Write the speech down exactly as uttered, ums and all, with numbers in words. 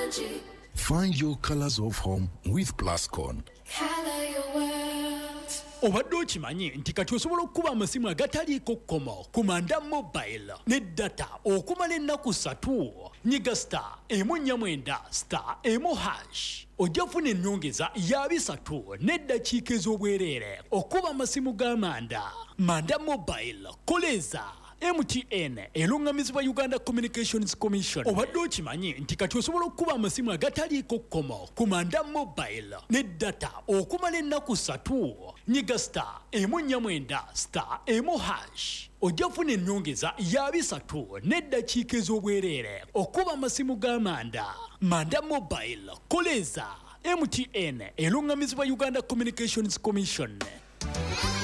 Find your colors of home with Plascon. Color your world. Obadde okimanyi nti kati osobola okuba amasimu agataliiko kkomo ku Manda Mobile ne data okumala ennaku ssatu. Nyiga star emu nnya mwenda star emu hash. Ojja kufuna ennyongeza ya bisatu n'eddakiika ez'obwereere okuba amasimu ga Manda. Manda Mobile koleza M T N elungamizibwa Uganda Communications Commission. Obadde okimanyi nti kati osobola okuba amasimu agataliiko kkomo ku Manda Mobile ne data okumala ennaku ssatu. Nyiga star emu nnya mwenda star emu hash. Ojja kufuna ennyongeza ya bisatu n'eddakiika ez'obwereere okuba amasimu ga Manda. Manda Mobile koleza M T N elungamizibwa Uganda Communications Commission.